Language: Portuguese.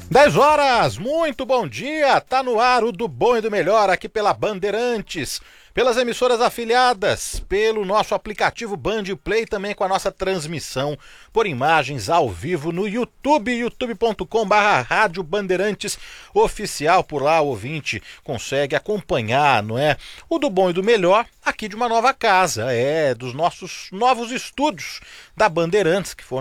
10 horas, muito bom dia, tá no ar o do bom e do melhor aqui pela Bandeirantes, pelas emissoras afiliadas, pelo nosso aplicativo Band Play, também com a nossa transmissão por imagens ao vivo no YouTube, youtube.com/Rádio Bandeirantes Oficial. Por lá o ouvinte consegue acompanhar, não é? O do bom e do melhor aqui de uma nova casa, dos nossos novos estúdios da Bandeirantes, que foram